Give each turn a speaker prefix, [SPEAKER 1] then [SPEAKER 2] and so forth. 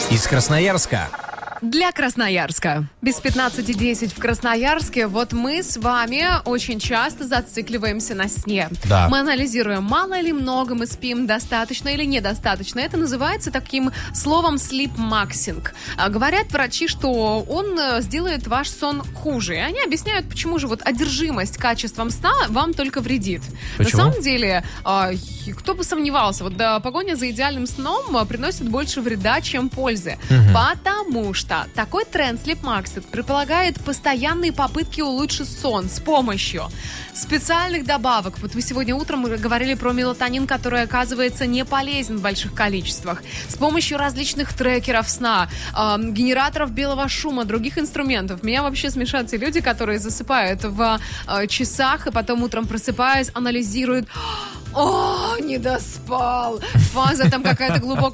[SPEAKER 1] Из Красноярска.
[SPEAKER 2] Для Красноярска. Без 15:10 в Красноярске. Вот мы с вами очень часто зацикливаемся на сне.
[SPEAKER 1] Да.
[SPEAKER 2] Мы анализируем, мало или много мы спим, достаточно или недостаточно. Это называется таким словом sleep-maxing. Говорят врачи, что он сделает ваш сон хуже. И они объясняют, почему же вот одержимость качеством сна вам только вредит.
[SPEAKER 1] Почему?
[SPEAKER 2] На самом деле, кто бы сомневался, вот погоня за идеальным сном приносит больше вреда, чем пользы. Потому что такой тренд sleep-maxing предполагает постоянные попытки улучшить сон с помощью специальных добавок. Вот вы сегодня утром говорили про мелатонин, который, оказывается, не полезен в больших количествах. С помощью различных трекеров сна, генераторов белого шума, других инструментов. Меня вообще смешат те люди, которые засыпают в часах и потом утром просыпаясь, анализируют: «О, не доспал, фаза там какая-то глубокая